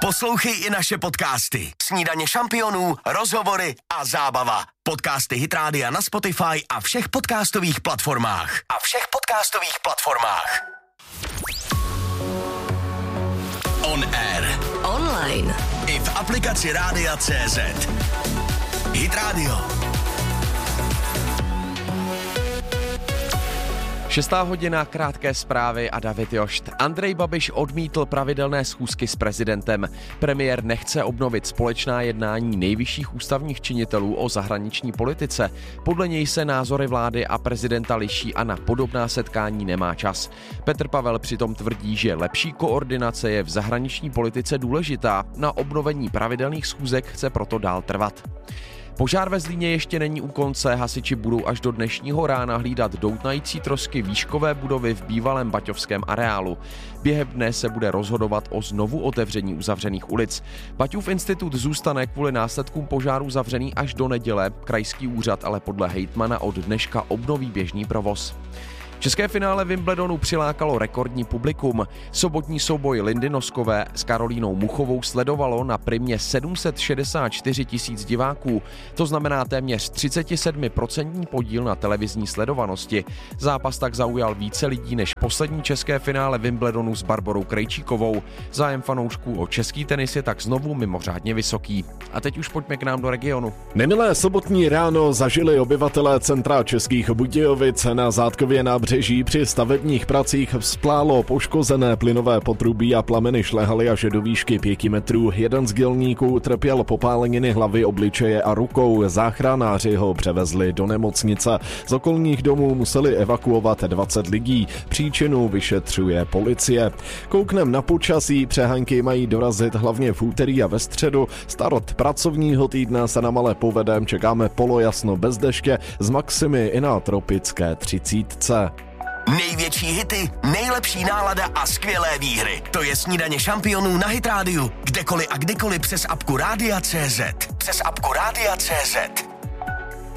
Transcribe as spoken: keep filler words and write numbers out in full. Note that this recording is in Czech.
Poslouchej i naše podcasty. Snídaně šampionů, rozhovory a zábava. Podcasty Hit Rádia na Spotify a všech podcastových platformách. A všech podcastových platformách. On air. Online. I v aplikaci Rádia C Z. Hit Radio. Šestá hodina, krátké zprávy a David Jošt. Andrej Babiš odmítl pravidelné schůzky s prezidentem. Premiér nechce obnovit společná jednání nejvyšších ústavních činitelů o zahraniční politice. Podle něj se názory vlády a prezidenta liší a na podobná setkání nemá čas. Petr Pavel přitom tvrdí, že lepší koordinace je v zahraniční politice důležitá. Na obnovení pravidelných schůzek chce proto dál trvat. Požár ve Zlíně ještě není u konce, hasiči budou až do dnešního rána hlídat doutnající trosky výškové budovy v bývalém baťovském areálu. Během dne se bude rozhodovat o znovu otevření uzavřených ulic. Baťův institut zůstane kvůli následkům požáru zavřený až do neděle, krajský úřad ale podle hejtmana od dneška obnoví běžný provoz. České finále Wimbledonu přilákalo rekordní publikum. Sobotní souboj Lindy Noskové s Karolínou Muchovou sledovalo na Primě sedm set šedesát čtyři tisíc diváků. To znamená téměř třicet sedm procent podíl na televizní sledovanosti. Zápas tak zaujal více lidí než poslední české finále Wimbledonu s Barborou Krejčíkovou. Zájem fanoušků o český tenis je tak znovu mimořádně vysoký. A teď už pojďme k nám do regionu. Nemilé sobotní ráno zažili obyvatelé centra Českých Budějovic. Na Zátkově nábřeží při stavebních pracích vzplálo poškozené plynové potrubí a plameny šlehaly až do výšky pěti metrů. Jeden z dělníků trpěl popáleniny hlavy, obličeje a rukou. Záchranáři ho převezli do nemocnice. Z okolních domů museli evakuovat dvacet lidí. Příčinu vyšetřuje policie. Kouknem na počasí, přehánky mají dorazit hlavně v úterý a ve středu. Start pracovního týdne se na malé povedem, čekáme polojasno bez deště s maximy i na tropické třicítce. Největší hity, nejlepší nálada a skvělé výhry. To je Snídaně šampionů na Hit Rádiu. Kdekoliv a kdykoliv přes apku Rádia C Z. Přes apku Rádia C Z.